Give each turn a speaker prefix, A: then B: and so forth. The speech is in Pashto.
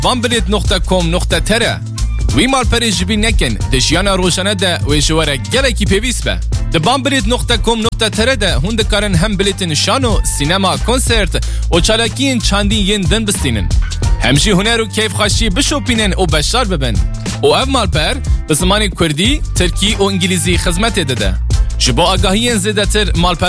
A: vanbilet.com.tr وی مالپری جبی نکن دشیانا روشانه ده و جواره گلکی پیویس به ده vanbilet.com.tr ده هندکارن هم بلیتن شانو سینما کنسرت و چالاکین چاندی ین دن بستینن همشی هنر و کیف خاشی بشوپینن و بشار ببن و اف مالپر به زمان کردی، ترکی و انگلیزی خدمت داده. جبو آگاهی زیادتر مالپر